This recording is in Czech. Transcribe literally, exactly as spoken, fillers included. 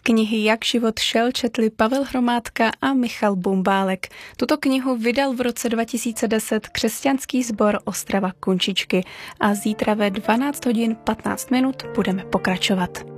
knihy Jak život šel četli Pavel Hromádka a Michal Bumbálek. Tuto knihu vydal v roce dva tisíce deset křesťanský sbor Ostrava Kunčičky a zítra ve dvanáct hodin patnáct minut budeme pokračovat.